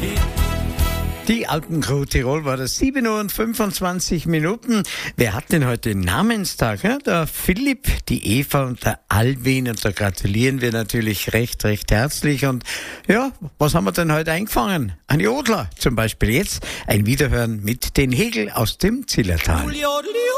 Die Alpencrew Tirol war das 7 Uhr und 25 Minuten. Wer hat denn heute Namenstag? Ja, der Philipp, die Eva und der Alwin. Und da gratulieren wir natürlich recht herzlich. Und ja, was haben wir denn heute eingefangen? Ein Jodler zum Beispiel. Jetzt ein Wiederhören mit den Hegel aus dem Zillertal.